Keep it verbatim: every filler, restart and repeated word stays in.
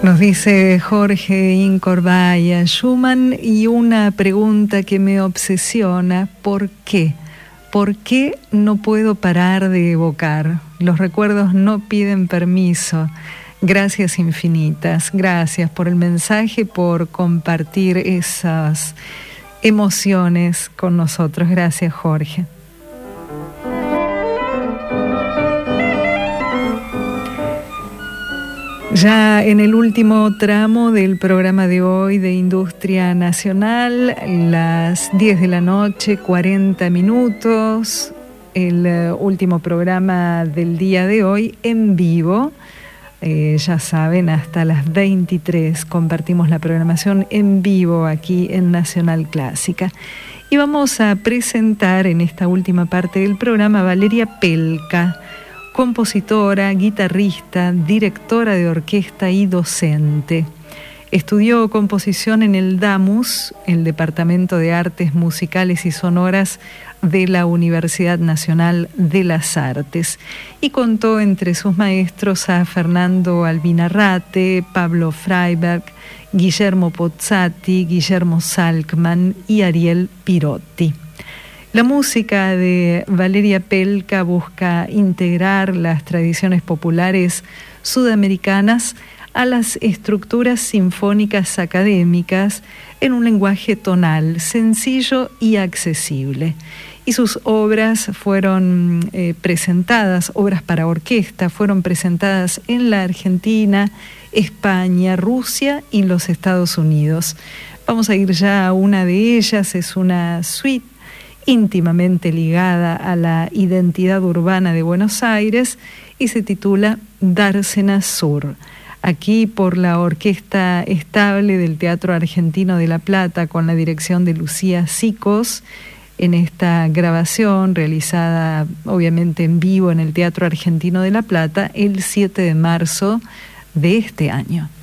Nos dice Jorge Incorbaya, Schumann, y una pregunta que me obsesiona: ¿por qué? ¿Por qué no puedo parar de evocar? Los recuerdos no piden permiso. Gracias infinitas, gracias por el mensaje, por compartir esas emociones con nosotros. Gracias, Jorge. Ya en el último tramo del programa de hoy de Industria Nacional, las diez de la noche, cuarenta minutos, el uh, último programa del día de hoy en vivo. Eh, ya saben, hasta las veintitrés compartimos la programación en vivo aquí en Nacional Clásica. Y vamos a presentar en esta última parte del programa a Valeria Pelca, compositora, guitarrista, directora de orquesta y docente. Estudió composición en el DAMUS, el Departamento de Artes Musicales y Sonoras de la Universidad Nacional de las Artes, y contó entre sus maestros a Fernando Albinarrate, Pablo Freiberg, Guillermo Pozzati, Guillermo Salkman y Ariel Pirotti. La música de Valeria Pelca busca integrar las tradiciones populares sudamericanas a las estructuras sinfónicas académicas en un lenguaje tonal, sencillo y accesible. Y sus obras fueron eh, presentadas, obras para orquesta, fueron presentadas en la Argentina, España, Rusia y los Estados Unidos. Vamos a ir ya a una de ellas, es una suite íntimamente ligada a la identidad urbana de Buenos Aires y se titula Dársena Sur. Aquí por la Orquesta Estable del Teatro Argentino de La Plata, con la dirección de Lucía Sicos, en esta grabación realizada obviamente en vivo en el Teatro Argentino de La Plata el siete de marzo de este año.